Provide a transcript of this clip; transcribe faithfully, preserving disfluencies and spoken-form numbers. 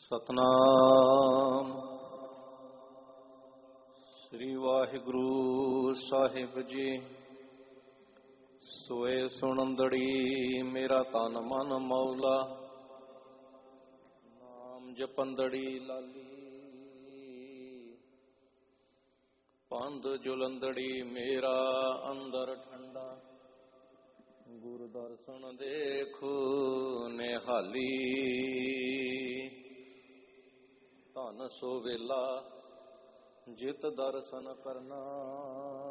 ਸਤਨਾਮ ਸ੍ਰੀ ਵਾਹਿਗੁਰੂ ਸਾਹਿਬ ਜੀ। ਸੋਏ ਸੁਣੰਦੜੀ ਮੇਰਾ ਤਨ ਮਨ ਮੌਲਾ, ਨਾਮ ਜਪੰਦੜੀ ਲਾਲੀ। ਪੰਧ ਜੁਲੰਦੜੀ ਮੇਰਾ ਅੰਦਰ ਠੰਡਾ, ਗੁਰ ਦਰਸ਼ਨ ਦੇਖ ਨਿਹਾਲੀ। ਧਨ ਸੋ ਵੇਲਾ ਜਿਤ ਦਰਸ਼ਨ ਕਰਨਾ,